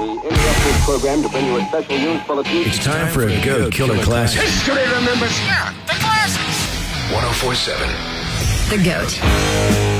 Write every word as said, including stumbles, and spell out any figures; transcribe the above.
We interrupt this program to bring you a special news bulletin. It's time for a Goat Killer Classic. History remembers. Yeah, the classics. one oh four point seven The Goat.